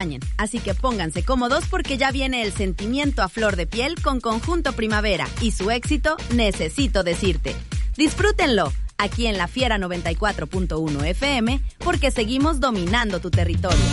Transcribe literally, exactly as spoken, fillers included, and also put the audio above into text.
Así que pónganse cómodos porque ya viene el sentimiento a flor de piel con Conjunto Primavera y su éxito Necesito Decirte. Disfrútenlo aquí en La Fiera noventa y cuatro punto uno F M porque seguimos dominando tu territorio.